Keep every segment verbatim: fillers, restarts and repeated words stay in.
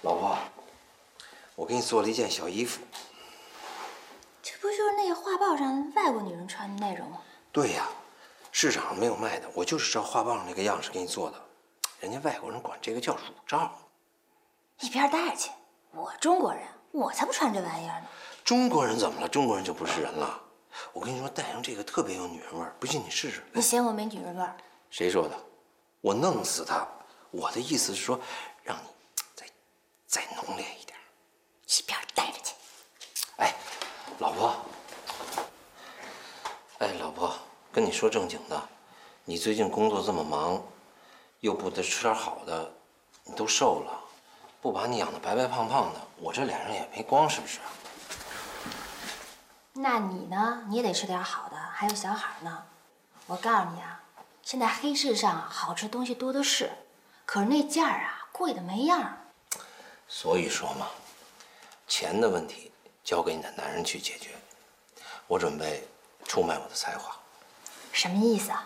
老婆，我给你做了一件小衣服。 这不就是那个画报上外国女人穿的内容吗？ 对呀，市场上没有卖的，我就是照画报上那个样式给你做的。人家外国人管这个叫乳罩。 一边带去！我中国人，我才不穿这玩意儿呢。 中国人怎么了？中国人就不是人了？我跟你说，戴上这个特别有女人味儿，不信你试试。 你嫌我没女人味儿？ 谁说的？我弄死他！我的意思是说，让你再再浓烈一点。 一边带着去！ 哎，老婆。哎，老婆，跟你说正经的，你最近工作这么忙，又不得吃点好的，你都瘦了，不把你养得白白胖胖的，我这脸上也没光，是不是？ 那你呢？你也得吃点好的，还有小孩呢。我告诉你啊，现在黑市上好吃东西多的是，可是那价儿啊，贵的没样儿。 所以说嘛，钱的问题交给你的男人去解决。我准备出卖我的才华。 什么意思啊？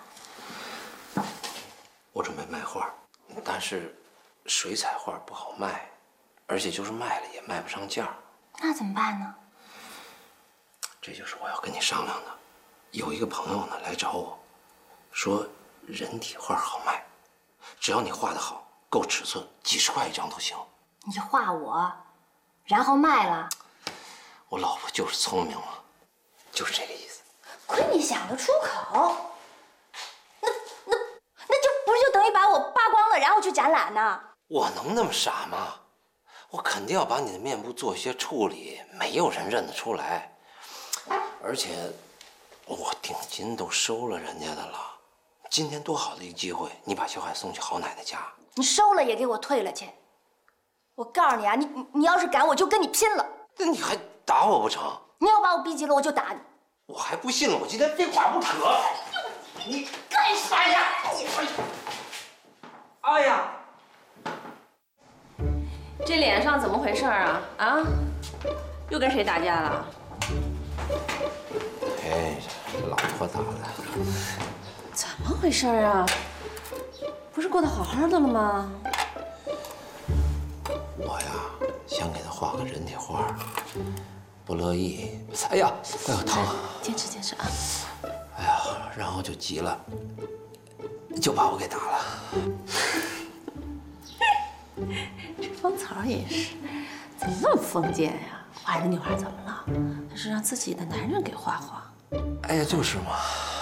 我准备卖画，但是水彩画不好卖，而且就是卖了也卖不上价。 那怎么办呢？ 这就是我要跟你商量的。有一个朋友呢来找我，说人体画好卖，只要你画得好，够尺寸，几十块一张都行。 你画我，然后卖了？ 我老婆就是聪明嘛，就是这个意思。 亏你想得出口。那那那就不是就等于把我扒光了，然后去展览呢？ 我能那么傻吗？我肯定要把你的面部做一些处理，没有人认得出来。而且我定金都收了人家的了。今天多好的一个机会，你把小海送去好奶奶家。 你收了也给我退了去。我告诉你啊，你你你要是敢，我就跟你拼了。 那你还打我不成？ 你要把我逼急了，我就打你。 我还不信了，我今天非画不可。你干啥呀？ 哎呀，这脸上怎么回事啊？啊，又跟谁打架了？ 哎，老婆打的。 怎么回事啊？不是过得好好的了吗？ 我呀，想给他画个人体画，不乐意。哎呀，哎呦疼！ 坚持坚持啊！ 哎呀，然后就急了，就把我给打了。 这芳草也是，怎么那么封建呀？画人体画怎么了？那是让自己的男人给画画。 哎呀，就是嘛。